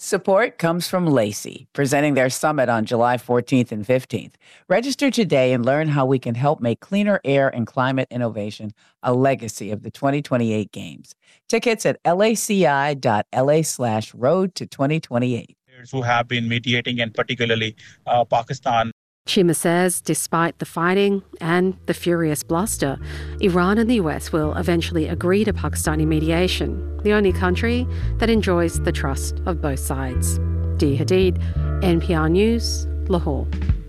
Support comes from Lacey, presenting their summit on July 14th and 15th. Register today and learn how we can help make cleaner air and climate innovation a legacy of the 2028 Games. Tickets at laci.la/road to 2028. Who have been mediating, and particularly Pakistan. Chima says despite the fighting and the furious bluster, Iran and the US will eventually agree to Pakistani mediation, the only country that enjoys the trust of both sides. Dia Hadid, NPR News, Lahore.